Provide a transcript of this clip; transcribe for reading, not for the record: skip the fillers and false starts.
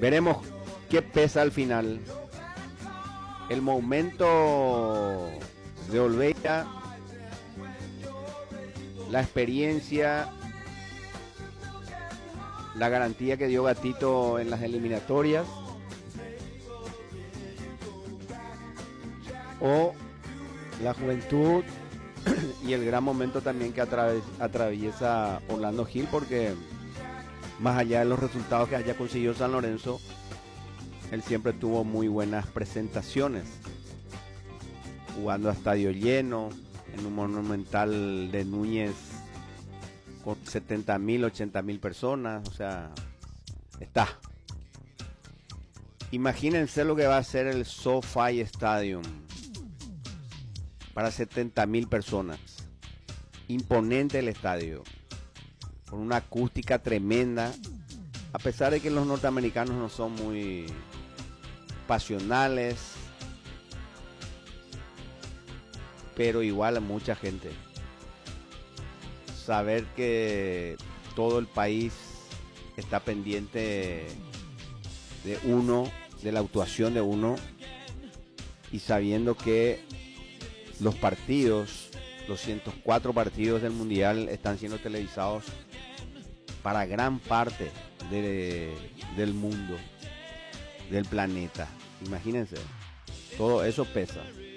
Veremos qué pesa al final. El momento de Olveira, la experiencia, la garantía que dio Gatito en las eliminatorias, o la juventud y el gran momento también que atraviesa Orlando Gil, porque más allá de los resultados que haya conseguido San Lorenzo, él siempre tuvo muy buenas presentaciones, jugando a estadio lleno, en un Monumental de Núñez con 70.000, 80.000 personas, o sea, está. Imagínense lo que va a ser el SoFi Stadium para 70.000 personas. Imponente el estadio, con una acústica tremenda, a pesar de que los norteamericanos no son muy pasionales, pero igual a mucha gente. Saber que todo el país está pendiente de uno, de la actuación de uno, y sabiendo que los partidos, los 104 partidos del Mundial están siendo televisados para gran parte del mundo, del planeta. Imagínense, todo eso pesa.